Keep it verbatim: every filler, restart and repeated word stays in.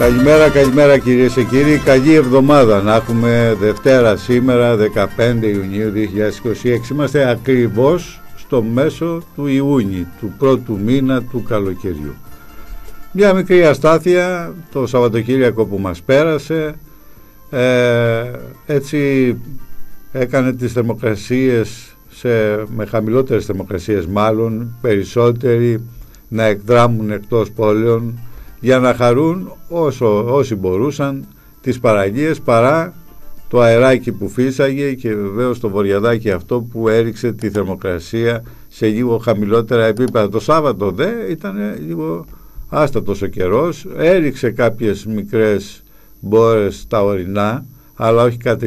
Καλημέρα, καλημέρα κυρίες και κύριοι. Καλή εβδομάδα να έχουμε. Δευτέρα σήμερα, δεκαπέντε Ιουνίου δύο χιλιάδες είκοσι έξι. Είμαστε ακριβώς στο μέσο του Ιούνιου, του πρώτου μήνα του καλοκαιριού. Μια μικρή αστάθεια το Σαββατοκύριακο που μας πέρασε. Ε, έτσι έκανε τις θερμοκρασίες σε, με χαμηλότερες θερμοκρασίες μάλλον, περισσότεροι να εκδράμουν εκτός πόλεων για να χαρούν όσο, όσοι μπορούσαν τις παραλίες, παρά το αεράκι που φύσαγε και βεβαίως το βορειαδάκι αυτό που έριξε τη θερμοκρασία σε λίγο χαμηλότερα επίπεδα. Το Σάββατο δε ήταν λίγο άστατος ο καιρός, έριξε κάποιες μικρές μπόρες στα ορεινά, αλλά όχι κάτι